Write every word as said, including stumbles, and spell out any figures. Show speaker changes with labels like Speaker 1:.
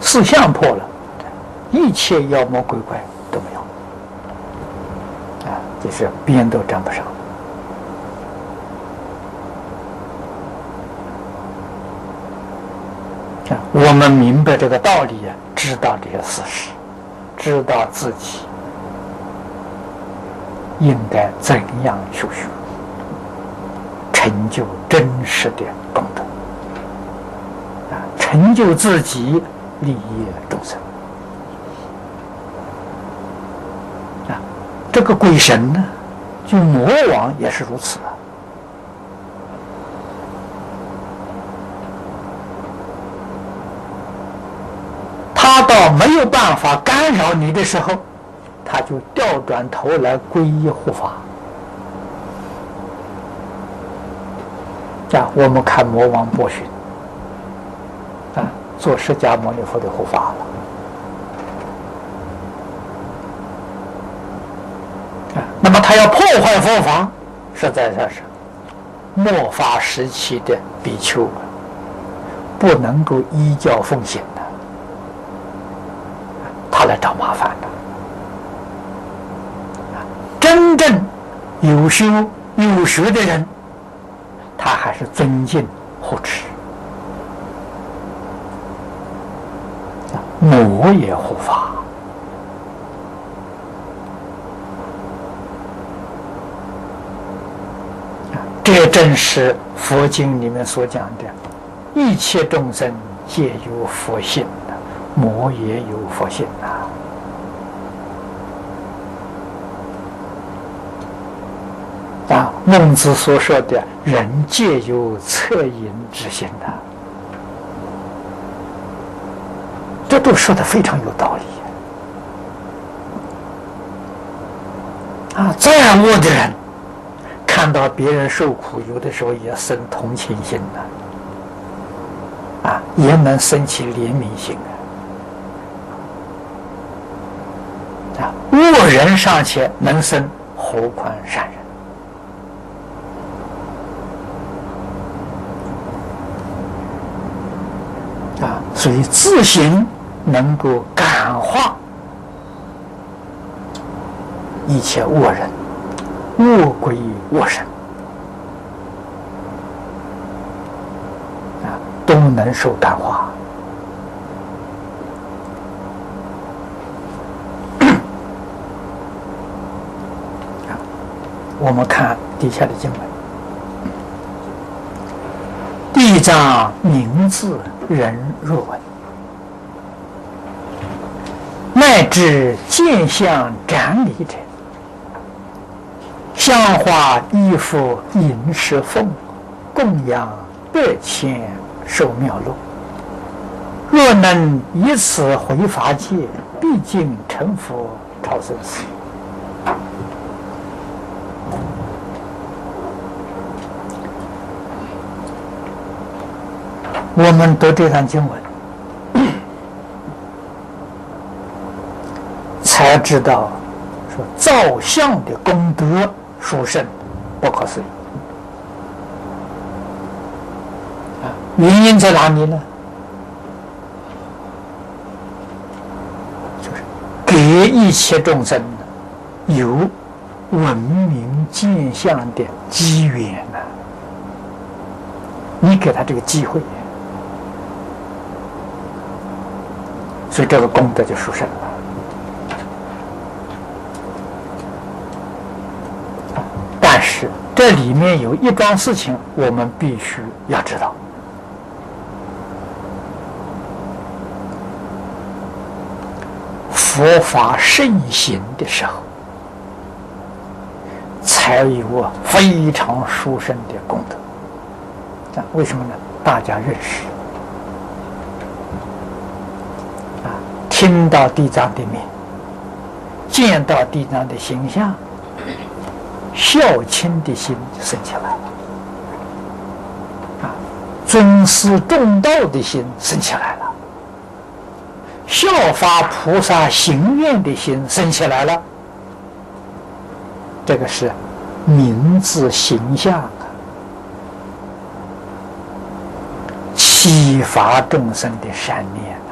Speaker 1: 四相破了，一切妖魔鬼怪都没有啊，就是边都沾不上。啊，我们明白这个道理啊，知道这些事实，知道自己应该怎样修学，成就真实的功德啊，成就自己，利益众生啊。这个鬼神呢，就魔王也是如此啊。他到没有办法干扰你的时候，他就调转头来皈依护法。啊，我们看魔王波旬啊，做释迦牟尼佛的护法了。啊，那么他要破坏佛法，实在上是末法时期的比丘不能够依教奉行的，他来找麻烦的。真正有修有学的人，他还是尊敬护持，魔也护法。这正是佛经里面所讲的，一切众生皆有佛性的，魔也有佛性啊。啊，孟子所说的人皆有恻隐之心的，这都说的非常有道理啊。再恶的人，看到别人受苦，有的时候也生同情心的，啊，也能生起怜悯心啊。啊，恶人尚且能生，何况善人？啊，所以自行能够感化一切恶人、恶鬼、恶神，啊，都能受感化。我们看底下的经文：地藏名字人若闻，乃至见相斩礼者，香花衣服饮食奉，供养百千寿妙乐。若能以此回法界，毕竟成佛超生死。我们读这段经文，才知道说造像的功德殊胜，不可思议啊！原因在哪里呢？就是给一切众生有闻名见相的机缘呢、啊，你给他这个机会。所以这个功德就殊胜了。但是这里面有一桩事情，我们必须要知道：佛法盛行的时候，才有非常殊胜的功德。啊，为什么呢？大家认识。听到地藏的名，见到地藏的形象，孝亲的心就生起来了，啊，尊师重道的心生起来了，效法菩萨行愿的心生起来了。这个是名字形象啊，启发众生的善念。